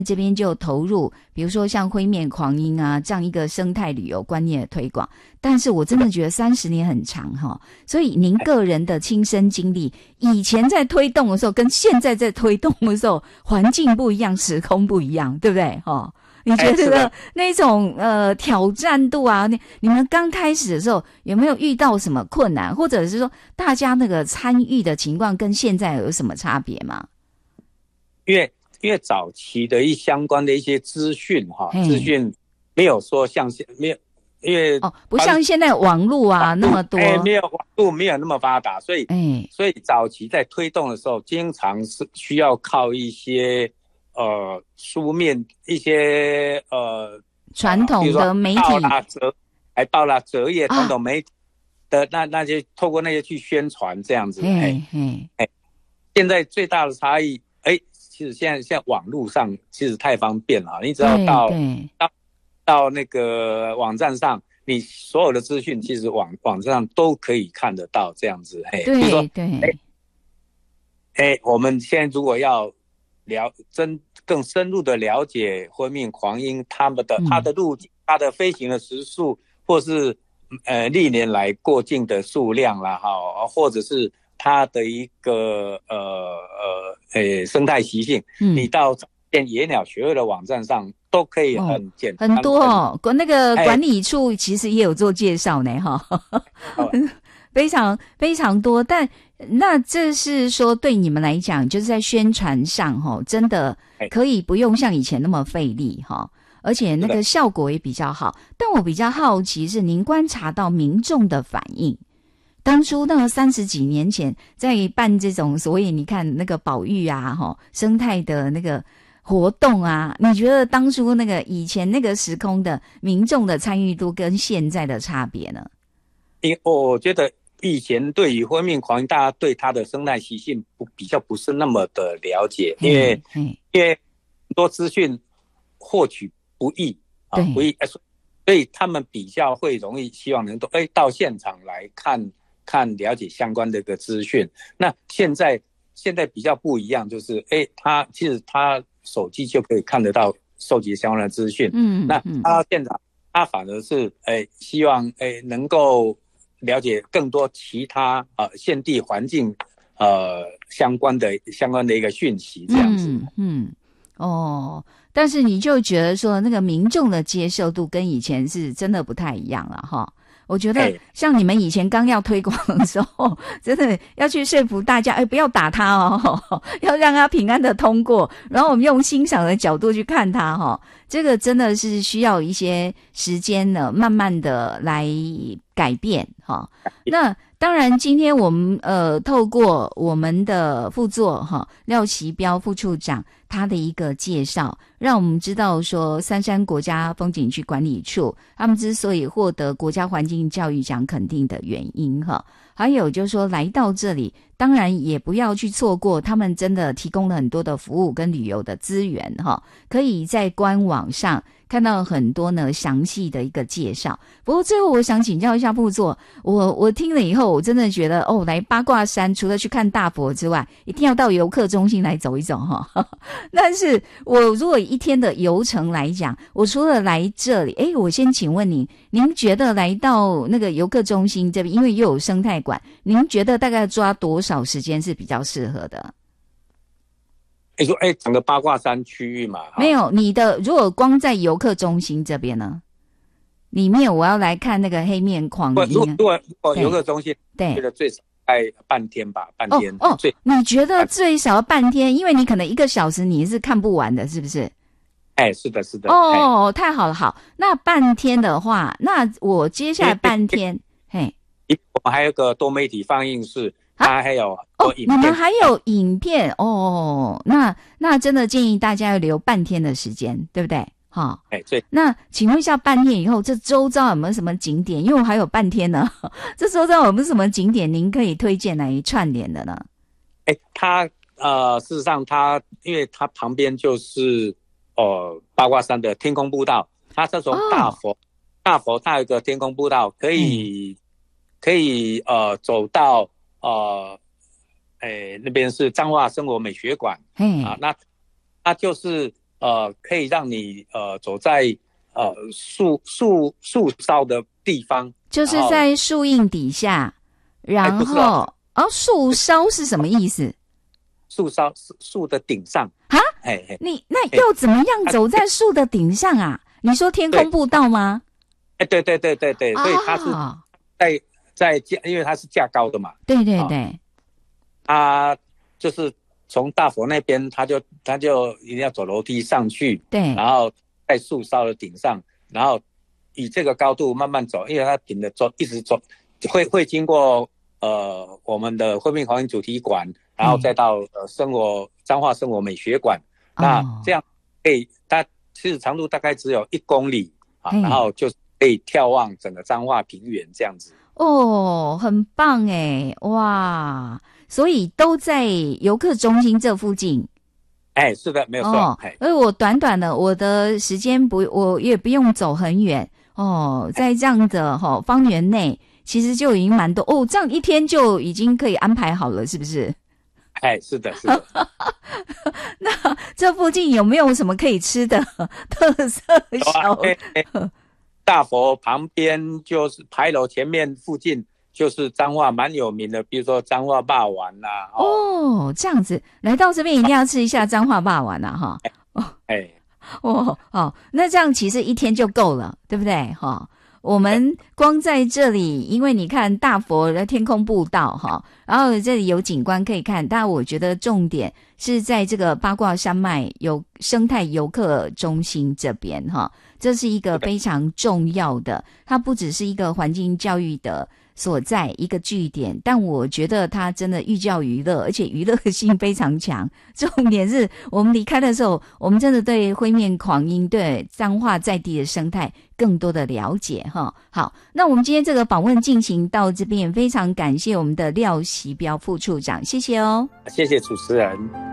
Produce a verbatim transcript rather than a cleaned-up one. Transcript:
这边就投入，比如说像灰面狂鹰啊这样一个生态旅游观念的推广。但是我真的觉得三十年很长哈，所以您个人的亲身经历，以前在推动的时候跟现在在推动的时候，环境不一样，时空不一样，对不对哈？你觉得那种呃挑战度啊，你你们刚开始的时候有没有遇到什么困难，或者是说大家那个参与的情况跟现在有什么差别吗？ 因为因为早期的一相关的一些资讯哈，资讯没有说像没有，因为哦不像现在网络啊那么多， 哎没有网络没有那么发达，所以哎所以早期在推动的时候，经常是需要靠一些呃书面一些呃传统的媒体， 报啦折海报啦折页传统媒体的、啊、那那些透过那些去宣传这样子，哎哎，现在最大的差异哎。其实现在现在网络上其实太方便了，你只要到到到那个网站上，你所有的资讯其实网网站上都可以看得到，这样子。嘿， 对说对。 哎，我们现在如果要了真更深入的了解灰面狂鹰他们的、嗯、它的路径、它的飞行的时速，或是呃历年来过境的数量啦，哈，或者是它的一个呃呃呃生态习性，嗯，你到野鸟学会的网站上都可以很简单、 哦、很多哦，那个管理处其实也有做介绍呢，哈、哎，非常非常多。但那这是说对你们来讲，就是在宣传上哈，真的可以不用像以前那么费力哈，而且那个效果也比较好。但我比较好奇是您观察到民众的反应。当初那个三十几年前在办这种所谓你看那个保育啊齁生态的那个活动啊，你觉得当初那个以前那个时空的民众的参与度跟现在的差别呢？ 因我觉得以前对于灰面狂鹰大家对它的生态习性不比较不是那么的了解，因为因为很多资讯获取不易啊不易，所以他们比较会容易希望能够哎到现场来看看了解相关的一个资讯。那现在现在比较不一样，就是哎，他其实他手机就可以看得到收集相关的资讯。嗯，那他现场他反而是哎希望哎能够了解更多其他呃现地环境呃相关的相关的一个讯息这样子。嗯， 嗯哦，但是你就觉得说那个民众的接受度跟以前是真的不太一样了哈。我觉得像你们以前刚要推广的时候，真的要去说服大家，哎，不要打他哦，要让他平安的通过。然后我们用欣赏的角度去看他哈，这个真的是需要一些时间呢，慢慢的来改变哈。那当然，今天我们呃透过我们的副座哈廖其彪副处长他的一个介绍，让我们知道说三山国家风景区管理处他们之所以获得国家环境教育奖肯定的原因哈，还有就是说来到这里，当然也不要去错过他们真的提供了很多的服务跟旅游的资源哈，可以在官网上看到很多呢详细的一个介绍。不过最后我想请教一下副座，我我听了以后我真的觉得哦，来八卦山除了去看大佛之外，一定要到游客中心来走一走哈。但是我如果一天的游程来讲，我除了来这里，诶，我先请问您，您觉得来到那个游客中心这边，因为又有生态馆，您觉得大概抓多少时间是比较适合的？ 你说哎，整个八卦山区域嘛？ 没有，你的如果光在游客中心这边呢，里面我要来看那个黑面狂鹰。 如果如果游客中心，对，觉得最少大概半天吧，半天。 哦，哦你觉得最少半天？因为你可能一个小时你是看不完的，是不是？ 哎，是的，是的。 哦，太好了，好，那半天的话，那我接下来半天，嘿， 我们还有个多媒体放映室。它还有哦，你们还有影片哦，那那真的建议大家要留半天的时间，对不对？哈， 哎，对。 那请问一下，半天以后，这周遭有没有什么景点？因为我还有半天呢，这周遭有没有什么景点您可以推荐来串联的呢？ 哎，它呃，事实上它，因为它旁边就是呃八卦山的天空步道，它是从大佛、哦、大佛它有一个天空步道，可以、嗯、可以呃走到。呃，诶，那边是彰化生活美学馆，啊，那它就是呃可以让你呃走在呃树树树梢的地方， 就是在树荫底下，然后哦，树梢是什么意思？ 树梢树的顶上啊？你那要怎么样走在树的顶上啊？你说天空步道吗？ 哎，对对对对对，所以它是在在架，因为它是架高的嘛。 对对对， 它就是从大佛那边，他就他就一定要走楼梯上去， 对， 然后在树梢的顶上，然后以这个高度慢慢走，因为它平的走一直走，会会经过呃我们的婚命黄金主题馆，然后再到呃生活彰化生活美学馆，嗯、那这样可以，它其实长度大概只有一公里啊，然后就可以眺望整个彰化平原这样子。 哦，很棒哎，哇！所以都在游客中心这附近。 哎，是的，没有错。 哦，而我短短的，我的时间不，我也不用走很远哦，在这样的哈、哦、方圆内，其实就已经蛮多哦，这样一天就已经可以安排好了，是不是？ 哎，是的，是的。 那这附近有没有什么可以吃的特色小？ 哎哎大佛旁边就是牌楼前面附近。就是彰化蛮有名的，比如说彰化肉丸呐、啊。 哦，哦这样子，来到这边一定要吃一下彰化肉丸呐、啊，哈。哦， 哎， 哦哦，那这样其实一天就够了，对不对？哈、哦，我们光在这里，因为你看大佛的天空步道哈，然后这里有景观可以看，但我觉得重点是在这个八卦山脉有生态游客中心这边哈，这是一个非常重要的，它不只是一个环境教育的所在一个据点，但我觉得它真的寓教于乐，而且娱乐性非常强。重点是我们离开的时候，我们真的对灰面狂鹰、对彰化在地的生态更多的了解哈。好，那我们今天这个访问进行到这边，非常感谢我们的廖习标副处长，谢谢哦， 谢谢主持人。